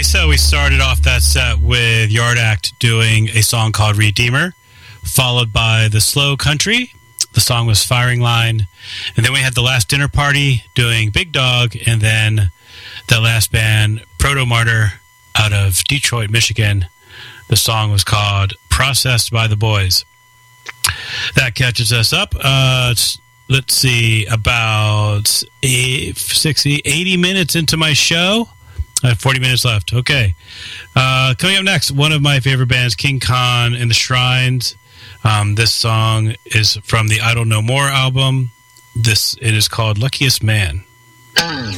So we started off that set with Yard Act doing a song called Redeemer, followed by The Slow Country. The song was Firing Line. And then we had The Last Dinner Party doing Big Dog, and then the last band, Proto Martyr, out of Detroit, Michigan. The song was called Processed by the Boys. That catches us up. Let's see, about 80 minutes into my show. I have 40 minutes left. Okay. Coming up next, one of my favorite bands, King Khan and the Shrines. This song is from the Idle No More album. It is called Luckiest Man.